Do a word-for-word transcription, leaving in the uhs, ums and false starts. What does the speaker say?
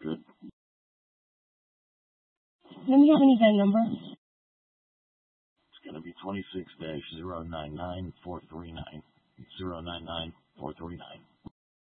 Good. Let me have an event number. It's going to be twenty-six dash zero nine nine four three nine. zero nine nine four three nine.